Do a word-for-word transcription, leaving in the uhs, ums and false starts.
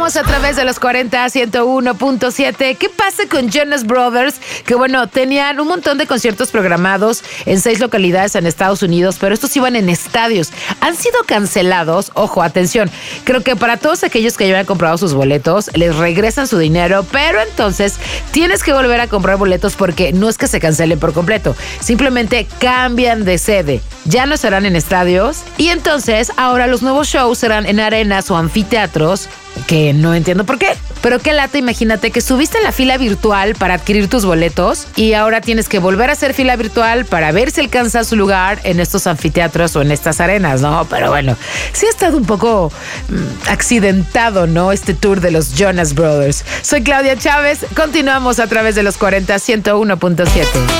Continuamos a través de los cuarenta, ciento uno punto siete. ¿Qué pasa con Jonas Brothers? Que bueno, tenían un montón de conciertos programados en seis localidades en Estados Unidos, pero estos iban en estadios. Han sido cancelados. Ojo, atención. Creo que para todos aquellos que ya habían comprado sus boletos, les regresan su dinero, pero entonces tienes que volver a comprar boletos porque no es que se cancelen por completo. Simplemente cambian de sede. Ya no serán en estadios y entonces ahora los nuevos shows serán en arenas o anfiteatros, que no entiendo por qué. Pero qué lata, imagínate que subiste en la fila virtual para adquirir tus boletos y ahora tienes que volver a hacer fila virtual para ver si alcanzas su lugar en estos anfiteatros o en estas arenas, ¿no? Pero bueno, sí ha estado un poco mmm, accidentado, ¿no? Este tour de los Jonas Brothers. Soy Claudia Chávez, continuamos a través de los cuarenta, ciento uno punto siete.